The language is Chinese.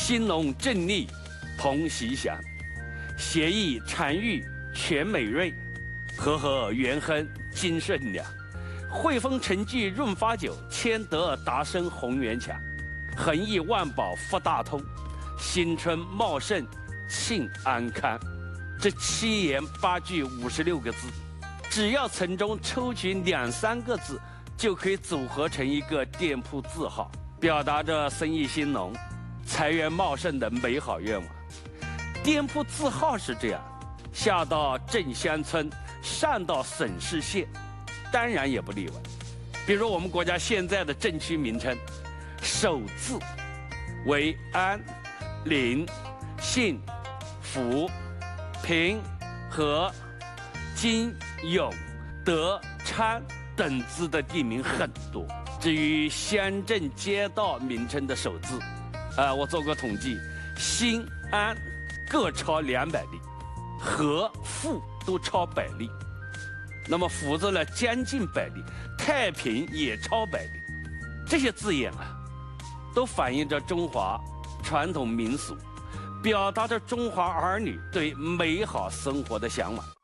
兴隆正利同喜祥，协义禅郁全美瑞，和合元亨金顺良，汇丰陈具润发酒，谦德达生宏源强，恒益万宝福大通，新春茂盛庆安康。这7言8句56个字，只要从中抽取2、3个字，就可以组合成一个店铺字号，表达着生意兴隆、财源茂盛的美好愿望。店铺字号是这样，下到镇乡村，上到省市县，当然也不例外。比如我们国家现在的镇区名称，首字为安、临、信、福、平、和、金、永、德、昌等字的地名很多。至于乡镇街道名称的首字，我做过统计，新、安各超200例，和、富都超100例。那么福字呢，将近100例，太平也超100例。这些字眼都反映着中华传统民俗，表达着中华儿女对美好生活的向往。